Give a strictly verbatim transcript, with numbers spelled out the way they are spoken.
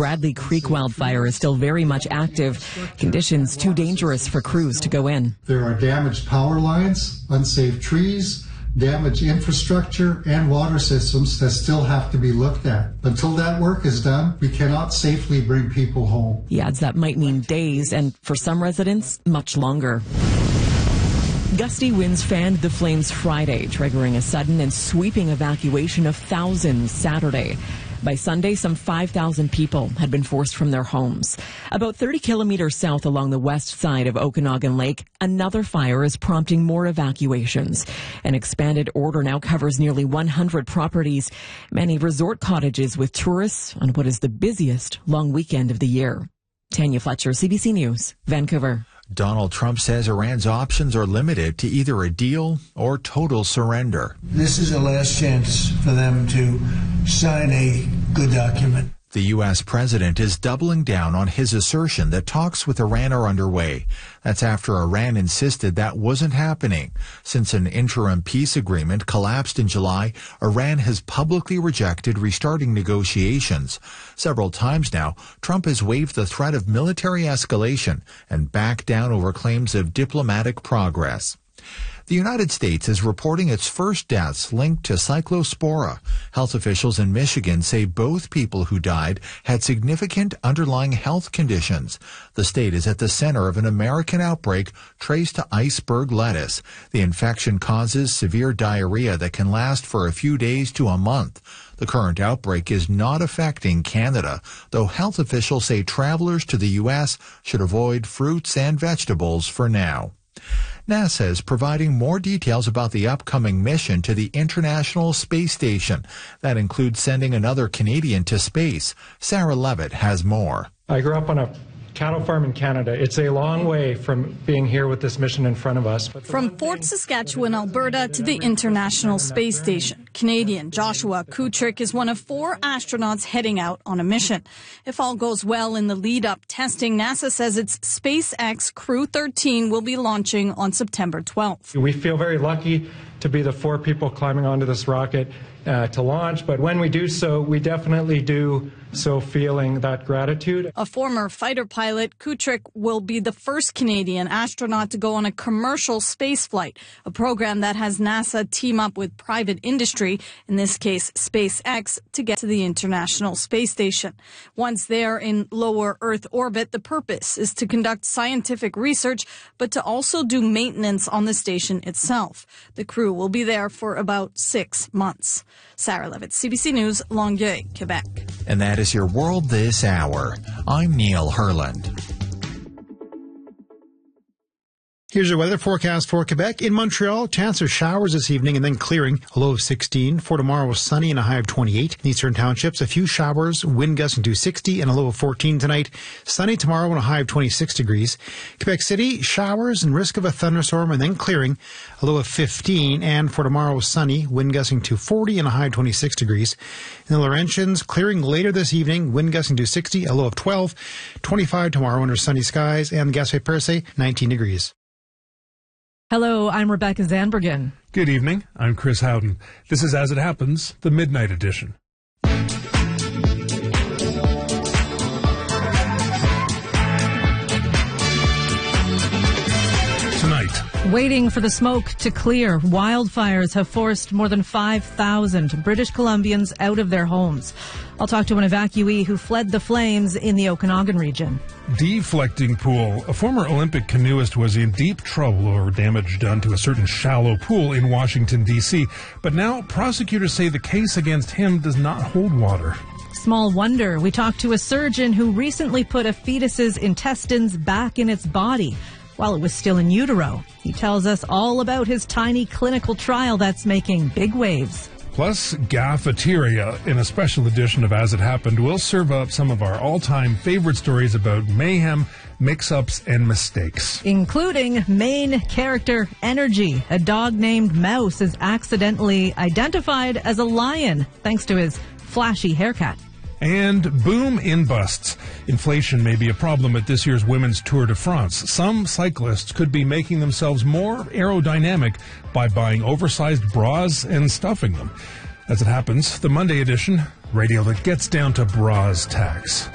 Bradley Creek wildfire is still very much active. Conditions too dangerous for crews to go in. There are damaged power lines, unsafe trees, damaged infrastructure, and water systems that still have to be looked at. Until that work is done, we cannot safely bring people home. He adds that might mean days, and for some residents, much longer. Gusty winds fanned the flames Friday, triggering a sudden and sweeping evacuation of thousands Saturday. By Sunday, some five thousand people had been forced from their homes. About thirty kilometers south along the west side of Okanagan Lake, another fire is prompting more evacuations. An expanded order now covers nearly one hundred properties, many resort cottages with tourists on what is the busiest long weekend of the year. Tanya Fletcher, C B C News, Vancouver. Donald Trump says Iran's options are limited to either a deal or total surrender. This is a last chance for them to sign a good document. The U S president is doubling down on his assertion that talks with Iran are underway. That's after Iran insisted that wasn't happening. Since an interim peace agreement collapsed in July, Iran has publicly rejected restarting negotiations. Several times now, Trump has waived the threat of military escalation and backed down over claims of diplomatic progress. The United States is reporting its first deaths linked to cyclospora. Health officials in Michigan say both people who died had significant underlying health conditions. The state is at the center of an American outbreak traced to iceberg lettuce. The infection causes severe diarrhea that can last for a few days to a month. The current outbreak is not affecting Canada, though health officials say travelers to the U S should avoid fruits and vegetables for now. NASA is providing more details about the upcoming mission to the International Space Station. That includes sending another Canadian to space. Sarah Levitt has more. I grew up on a cattle farm in Canada. It's a long way from being here with this mission in front of us. From Fort Saskatchewan, Alberta to the International Space Station, Canadian Joshua Kutrick is one of four astronauts heading out on a mission. If all goes well in the lead-up testing, NASA says its SpaceX Crew thirteen will be launching on September twelfth. We feel very lucky to be the four people climbing onto this rocket uh, to launch, but when we do so, we definitely do so feeling that gratitude. A former fighter pilot, Kutrick will be the first Canadian astronaut to go on a commercial space flight, a program that has NASA team up with private industry, in this case SpaceX, to get to the International Space Station. Once there in lower Earth orbit, the purpose is to conduct scientific research, but to also do maintenance on the station itself. The crew will be there for about six months. Sarah Levitt, C B C News, Longueuil, Quebec. And that is your world this hour. I'm Neil Herland. Here's your weather forecast for Quebec. In Montreal, chance of showers this evening and then clearing, a low of sixteen. For tomorrow, sunny and a high of twenty-eight. In eastern townships, a few showers, wind gusting to sixty and a low of fourteen tonight. Sunny tomorrow and a high of twenty-six degrees. Quebec City, showers and risk of a thunderstorm and then clearing, a low of fifteen. And for tomorrow, sunny, wind gusting to forty and a high of twenty-six degrees. In the Laurentians, clearing later this evening, wind gusting to sixty, a low of twelve. twenty-five tomorrow under sunny skies. And Gaspé Percé, nineteen degrees. Hello, I'm Rebecca Zandbergen. Good evening. I'm Chris Howden. This is As It Happens, the Midnight Edition. Tonight. Waiting for the smoke to clear, wildfires have forced more than five thousand British Columbians out of their homes. I'll talk to an evacuee who fled the flames in the Okanagan region. Deflecting pool. A former Olympic canoeist was in deep trouble over damage done to a certain shallow pool in Washington, D C But now prosecutors say the case against him does not hold water. Small wonder. We talked to a surgeon who recently put a fetus's intestines back in its body while it was still in utero. He tells us all about his tiny clinical trial that's making big waves. Plus, Gaffeteria, in a special edition of As It Happened, will serve up some of our all-time favorite stories about mayhem, mix-ups, and mistakes. Including main character Energy. A dog named Mouse is accidentally identified as a lion thanks to his flashy haircut. And boom in busts. Inflation may be a problem at this year's Women's Tour de France. Some cyclists could be making themselves more aerodynamic by buying oversized bras and stuffing them. As It Happens, the Monday edition, radio that gets down to bras tax.